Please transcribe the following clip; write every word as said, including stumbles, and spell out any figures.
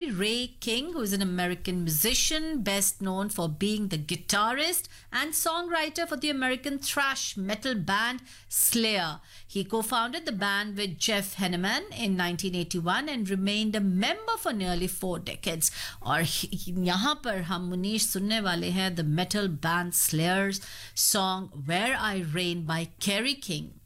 Kerry Ray King, who is an American musician, best known for being the guitarist and songwriter for the American thrash metal band Slayer. He co-founded the band with Jeff Henneman in nineteen eighty-one and remained a member for nearly four decades. और यहाँ पर हम मुनीश सुनने वाले हैं the metal band Slayer's song Where I Reign by Kerry King.